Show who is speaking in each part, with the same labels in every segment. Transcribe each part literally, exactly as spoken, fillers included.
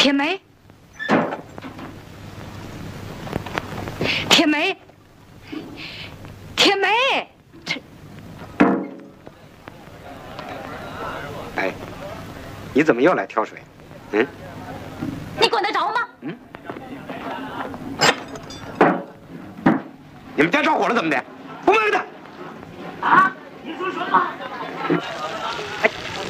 Speaker 1: 铁梅，铁梅，铁梅，这，
Speaker 2: 哎，你怎么又来挑水？嗯？
Speaker 1: 你管得着吗？
Speaker 2: 嗯？你们家着火了怎么的？不问他。
Speaker 3: 啊？你说什么？
Speaker 2: 哎。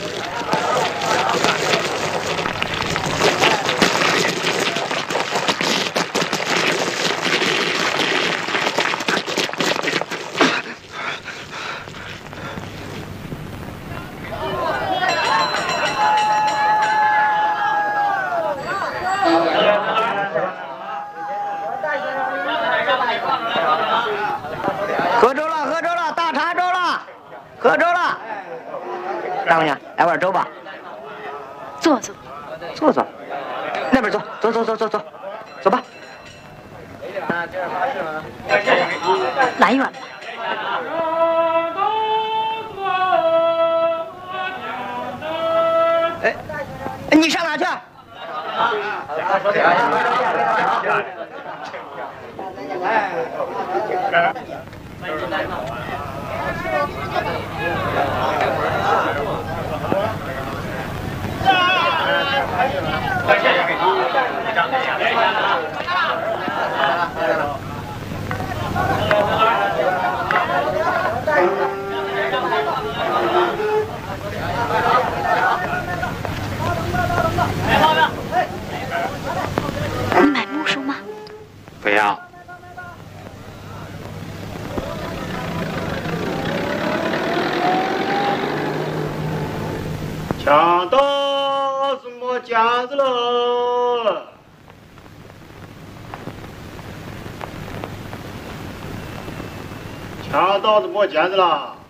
Speaker 4: 喝粥了，喝粥了，大茶粥了，喝粥了。大姑娘，来碗粥吧。
Speaker 1: 坐坐，
Speaker 4: 坐坐，那边坐，走走走走走，走吧。
Speaker 1: 来一碗吧。
Speaker 4: 哎，你上哪去？
Speaker 1: 你买木梳吗？
Speaker 2: 不要。
Speaker 3: 强盗什么架子了？强盗怎么架子了？